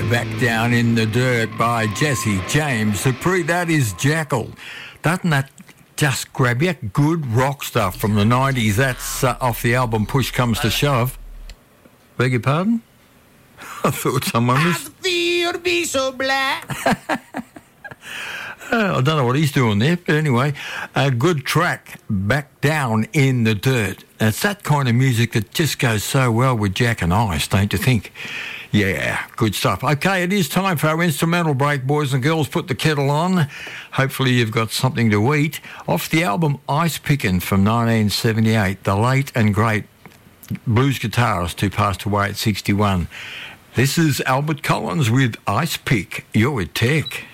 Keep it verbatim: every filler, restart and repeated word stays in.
Back Down in the Dirt by Jesse James. The pre that is Jackal. Doesn't that just grab you? Good rock stuff from the nineties. That's uh, off the album Push Comes to Shove. Beg your pardon? I thought someone was... I feel to be so black. Uh, I don't know what he's doing there, but anyway, a good track, Back Down in the Dirt. It's that kind of music that just goes so well with Jack and Ice, don't you think? Yeah, good stuff. Okay, it is time for our instrumental break, boys and girls. Put the kettle on. Hopefully you've got something to eat. Off the album Ice Pickin' from nineteen seventy-eight, the late and great blues guitarist who passed away at sixty-one. This is Albert Collins with Ice Pick. You're with Tech.